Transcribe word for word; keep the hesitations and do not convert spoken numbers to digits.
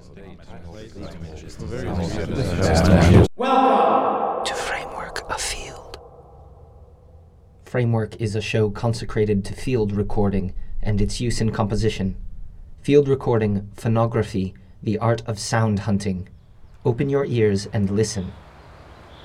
Welcome to Framework of Field. Framework is a show consecrated to field recording and its use in composition. Field recording, phonography, the art of sound hunting. Open your ears and listen.